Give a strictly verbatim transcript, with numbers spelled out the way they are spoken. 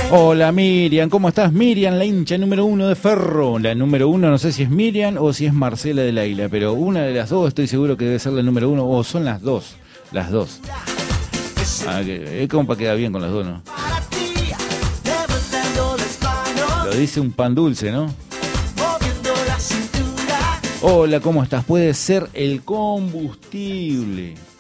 Hola Miriam, ¿cómo estás? Miriam, la hincha número uno de Ferro. La número uno, no sé si es Miriam o si es Marcela del Águila, pero una de las dos estoy seguro que debe ser la número uno, o son las dos, las dos. Ah, que, es como para quedar bien con las dos, ¿no? Lo dice un pan dulce, ¿no? Hola, ¿cómo estás? Puede ser el combustible.